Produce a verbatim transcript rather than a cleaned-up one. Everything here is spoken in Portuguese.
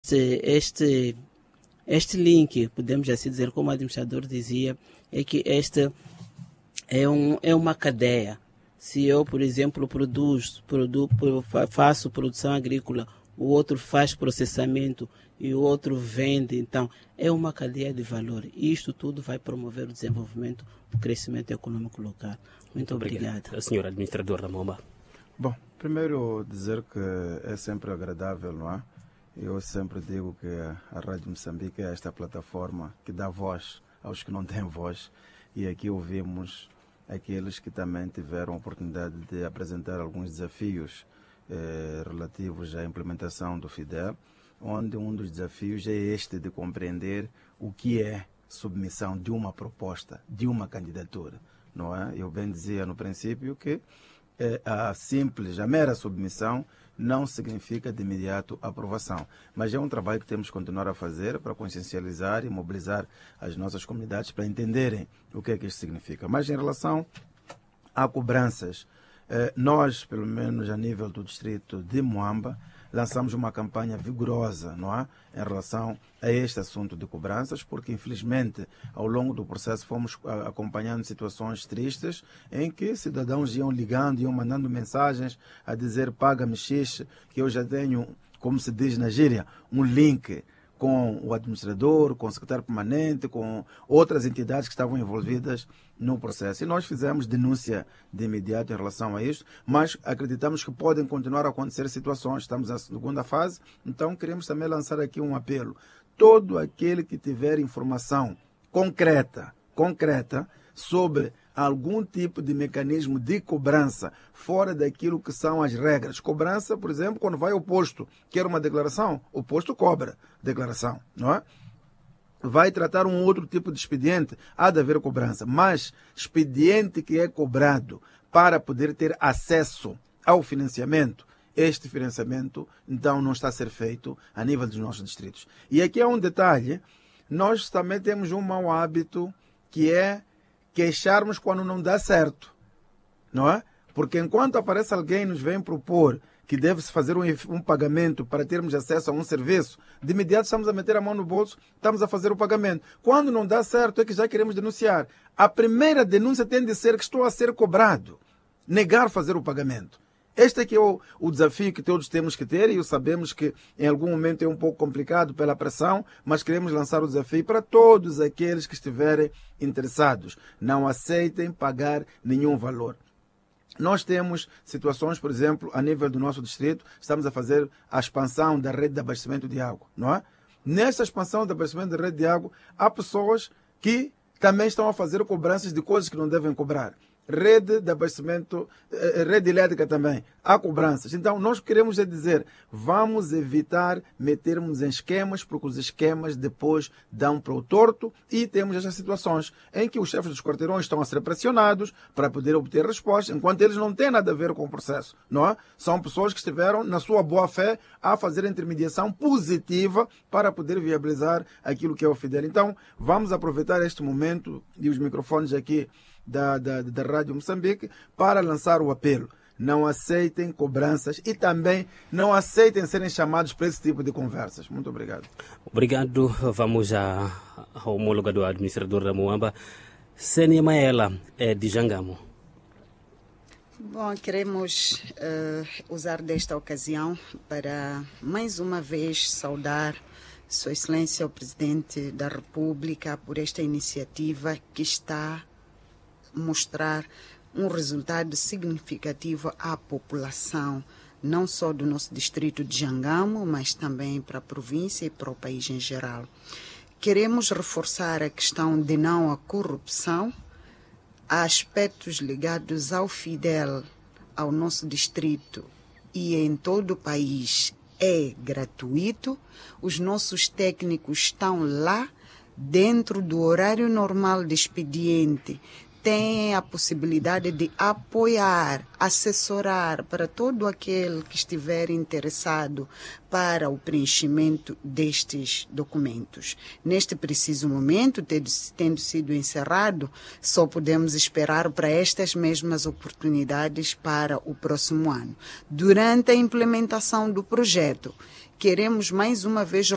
este, este, este link, podemos assim dizer, como o administrador dizia, é que este é, um, é uma cadeia. Se eu, por exemplo, produzo, produ, faço produção agrícola, o outro faz processamento e o outro vende, então é uma cadeia de valor. E isto tudo vai promover o desenvolvimento, o crescimento econômico local. Muito obrigado. obrigado. Senhor Administrador da Moamba. Bom, primeiro dizer que é sempre agradável, não é? Eu sempre digo que a Rádio Moçambique é esta plataforma que dá voz aos que não têm voz, e aqui ouvimos aqueles que também tiveram a oportunidade de apresentar alguns desafios eh, relativos à implementação do FIDEL, onde um dos desafios é este de compreender o que é submissão de uma proposta, de uma candidatura, não é? Eu bem dizia no princípio que eh, a simples, a mera submissão não significa de imediato aprovação, mas é um trabalho que temos que continuar a fazer para consciencializar e mobilizar as nossas comunidades para entenderem o que é que isto significa. Mas em relação a cobranças, eh, nós, pelo menos a nível do distrito de Moamba, lançamos uma campanha vigorosa, não é, em relação a este assunto de cobranças, porque infelizmente ao longo do processo fomos acompanhando situações tristes em que cidadãos iam ligando, iam mandando mensagens a dizer paga-me X, que eu já tenho, como se diz na gíria, um link com o administrador, com o secretário permanente, com outras entidades que estavam envolvidas no processo. E nós fizemos denúncia de imediato em relação a isto, mas acreditamos que podem continuar a acontecer situações. Estamos na segunda fase, então queremos também lançar aqui um apelo. Todo aquele que tiver informação concreta, concreta, sobre algum tipo de mecanismo de cobrança fora daquilo que são as regras. Cobrança, por exemplo, quando vai ao posto, quer uma declaração, o posto cobra declaração, não é? Vai tratar um outro tipo de expediente, há de haver cobrança, mas expediente que é cobrado para poder ter acesso ao financiamento, este financiamento, então, não está a ser feito a nível dos nossos distritos. E aqui é um detalhe, nós também temos um mau hábito que é queixarmos quando não dá certo, não é? Porque enquanto aparece alguém e nos vem propor que deve-se fazer um, um pagamento para termos acesso a um serviço, de imediato estamos a meter a mão no bolso, estamos a fazer o pagamento. Quando não dá certo é que já queremos denunciar. A primeira denúncia tem de ser que estou a ser cobrado, negar fazer o pagamento. Este é que é o, o desafio que todos temos que ter, e sabemos que em algum momento é um pouco complicado pela pressão, mas queremos lançar o desafio para todos aqueles que estiverem interessados. Não aceitem pagar nenhum valor. Nós temos situações, por exemplo, a nível do nosso distrito, estamos a fazer a expansão da rede de abastecimento de água, não é? Nesta expansão de abastecimento da rede de água, há pessoas que também estão a fazer cobranças de coisas que não devem cobrar. Rede de abastecimento, rede elétrica também, há cobranças. Então, nós queremos é dizer, vamos evitar metermos em esquemas, porque os esquemas depois dão para o torto, e temos estas situações em que os chefes dos quarteirões estão a ser pressionados para poder obter respostas, enquanto eles não têm nada a ver com o processo, não é? São pessoas que estiveram, na sua boa-fé, a fazer a intermediação positiva para poder viabilizar aquilo que é o FIDEL. Então, vamos aproveitar este momento e os microfones aqui Da, da, da Rádio Moçambique para lançar o apelo. Não aceitem cobranças e também não aceitem serem chamados para esse tipo de conversas. Muito obrigado. Obrigado. Vamos à homóloga do administrador da Moamba, Sênia Maela, é de Jangamo. Bom, queremos uh, usar desta ocasião para mais uma vez saudar Sua Excelência o Presidente da República por esta iniciativa que está mostrar um resultado significativo à população, não só do nosso distrito de Jangamo, mas também para a província e para o país em geral. Queremos reforçar a questão de não à corrupção, há aspectos ligados ao FIDEL, ao nosso distrito e em todo o país é gratuito, os nossos técnicos estão lá, dentro do horário normal de expediente, tem a possibilidade de apoiar, assessorar para todo aquele que estiver interessado para o preenchimento destes documentos. Neste preciso momento, tendo sido encerrado, só podemos esperar para estas mesmas oportunidades para o próximo ano. Durante a implementação do projeto, queremos mais uma vez